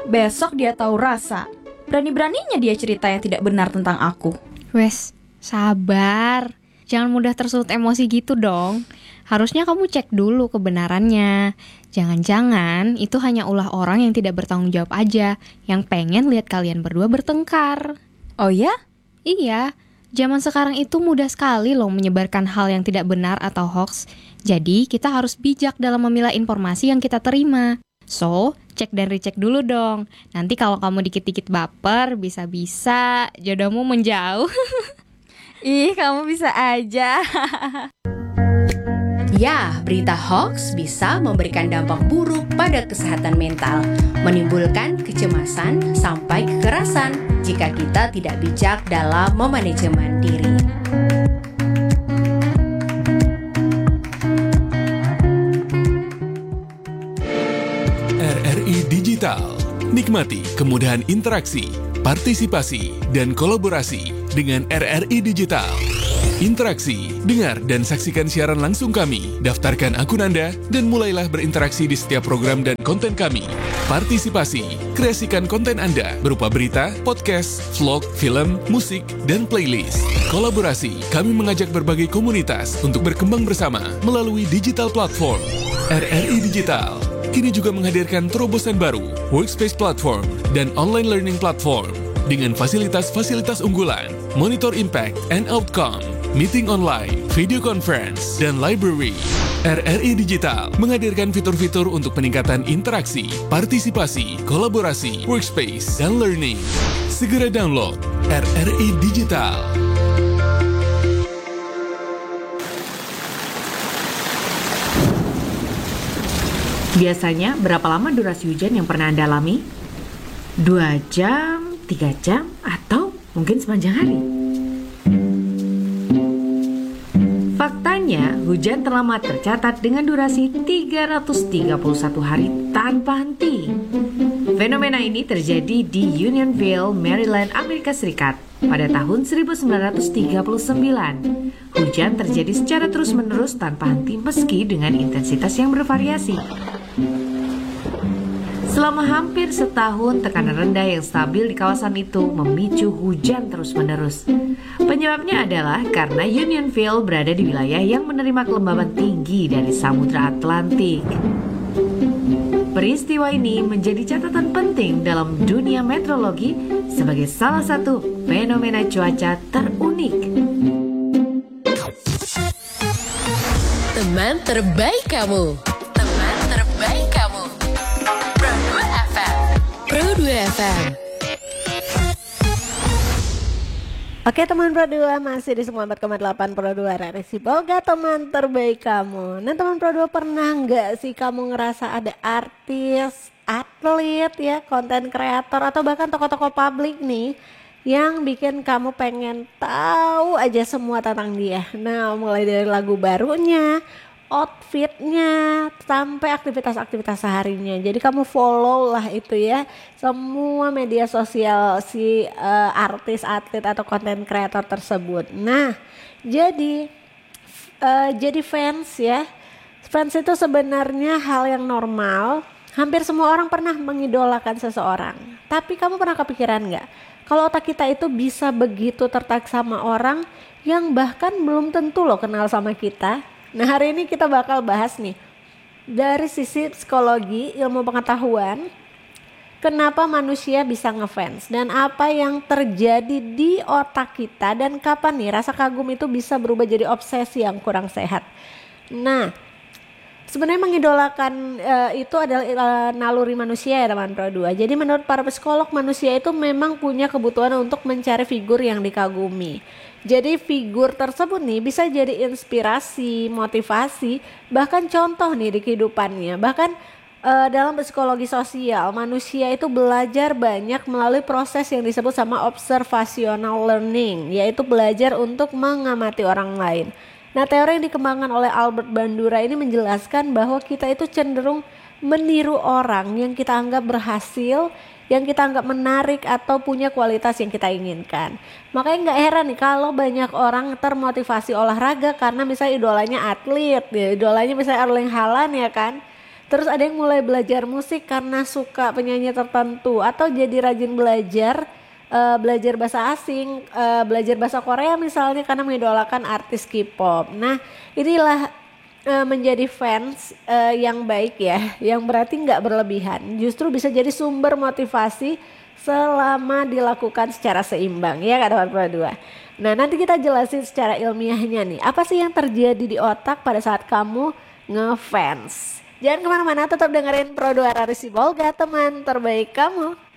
Besok dia tahu rasa. Berani-beraninya dia cerita yang tidak benar tentang aku. Wes, sabar. Jangan mudah tersulut emosi gitu dong. Harusnya kamu cek dulu kebenarannya. Jangan-jangan itu hanya ulah orang yang tidak bertanggung jawab aja, yang pengen lihat kalian berdua bertengkar. Oh ya? Iya, zaman sekarang itu mudah sekali loh menyebarkan hal yang tidak benar atau hoax. Jadi kita harus bijak dalam memilah informasi yang kita terima. So, cek dan recheck dulu dong. Nanti kalau kamu dikit-dikit baper, bisa-bisa jodohmu menjauh. Ih, kamu bisa aja. Ya, berita hoax bisa memberikan dampak buruk pada kesehatan mental, menimbulkan kecemasan sampai kekerasan jika kita tidak bijak dalam memanajemen diri. RRI Digital. Nikmati kemudahan interaksi, partisipasi, dan kolaborasi dengan RRI Digital. Interaksi, dengar dan saksikan siaran langsung kami. Daftarkan akun Anda dan mulailah berinteraksi di setiap program dan konten kami. Partisipasi, kreasikan konten Anda berupa berita, podcast, vlog, film, musik, dan playlist. Kolaborasi, kami mengajak berbagai komunitas untuk berkembang bersama melalui digital platform. RRI Digital kini juga menghadirkan terobosan baru, workspace platform, dan online learning platform dengan fasilitas-fasilitas unggulan, monitor impact and outcome, meeting online, video conference, dan library. RRI Digital menghadirkan fitur-fitur untuk peningkatan interaksi, partisipasi, kolaborasi, workspace, dan learning. Segera download RRI Digital. Biasanya berapa lama durasi hujan yang pernah Anda alami? 2 jam, 3 jam, atau mungkin sepanjang hari? Faktanya, hujan terlama tercatat dengan durasi 331 hari tanpa henti. Fenomena ini terjadi di Unionville, Maryland, Amerika Serikat pada tahun 1939. Hujan terjadi secara terus-menerus tanpa henti meski dengan intensitas yang bervariasi. Selama hampir setahun, tekanan rendah yang stabil di kawasan itu memicu hujan terus-menerus. Penyebabnya adalah karena Unionville berada di wilayah yang menerima kelembaban tinggi dari Samudra Atlantik. Peristiwa ini menjadi catatan penting dalam dunia meteorologi sebagai salah satu fenomena cuaca terunik. Teman terbaik kamu. Teman terbaik kamu. Pro 2 FM. Pro 2 FM. Oke teman Pro 2, masih di 94,8 Pro 2 RRI Boga, teman terbaik kamu. Nah teman Pro 2, pernah nggak sih kamu ngerasa ada artis, atlet ya, konten kreator atau bahkan tokoh-tokoh publik nih yang bikin kamu pengen tahu aja semua tentang dia. Nah mulai dari lagu barunya, outfitnya, sampai aktivitas-aktivitas seharinya. Jadi kamu follow lah itu ya, semua media sosial si artis, atlet atau konten kreator tersebut. Nah jadi fans ya, fans itu sebenarnya hal yang normal. Hampir semua orang pernah mengidolakan seseorang. Tapi kamu pernah kepikiran gak, kalau otak kita itu bisa begitu tertarik sama orang yang bahkan belum tentu loh kenal sama kita. Nah hari ini kita bakal bahas nih dari sisi psikologi, ilmu pengetahuan, kenapa manusia bisa ngefans dan apa yang terjadi di otak kita dan kapan nih rasa kagum itu bisa berubah jadi obsesi yang kurang sehat. Nah sebenarnya mengidolakan itu adalah naluri manusia ya teman Pro 2. Jadi menurut para psikolog, manusia itu memang punya kebutuhan untuk mencari figur yang dikagumi. Jadi figur tersebut nih bisa jadi inspirasi, motivasi, bahkan contoh nih di kehidupannya. Bahkan dalam psikologi sosial, manusia itu belajar banyak melalui proses yang disebut sama observational learning, yaitu belajar untuk mengamati orang lain. Nah teori yang dikembangkan oleh Albert Bandura ini menjelaskan bahwa kita itu cenderung meniru orang yang kita anggap berhasil, yang kita anggap menarik atau punya kualitas yang kita inginkan. Makanya gak heran nih kalau banyak orang termotivasi olahraga karena misalnya idolanya atlet, ya, idolanya misalnya Erling Haaland ya kan. Terus ada yang mulai belajar musik karena suka penyanyi tertentu, atau jadi rajin belajar bahasa asing, belajar bahasa Korea misalnya karena mengidolakan artis K-pop. Nah, inilah menjadi fans yang baik ya, yang berarti nggak berlebihan, justru bisa jadi sumber motivasi selama dilakukan secara seimbang, ya Kak Dapat 2. Nah, nanti kita jelasin secara ilmiahnya nih, apa sih yang terjadi di otak pada saat kamu ngefans. Jangan kemana-mana, tetap dengerin Pro 2 Rarisi Bolga, teman terbaik kamu.